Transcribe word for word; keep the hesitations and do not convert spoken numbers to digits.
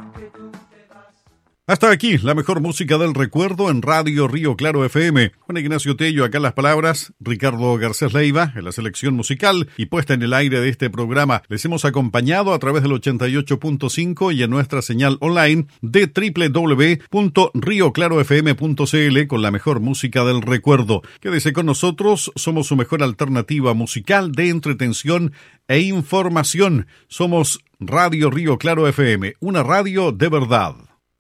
Hasta aquí, la mejor música del recuerdo en Radio Río Claro F M. Juan Ignacio Tello acá en las palabras, Ricardo Garcés Leiva en la selección musical y puesta en el aire de este programa. Les hemos acompañado a través del ochenta y ocho punto cinco y en nuestra señal online de doble u doble u doble u punto rio claro f m punto c l con la mejor música del recuerdo. Quédese con nosotros, somos su mejor alternativa musical de entretención e información. Somos Radio Río Claro F M, una radio de verdad.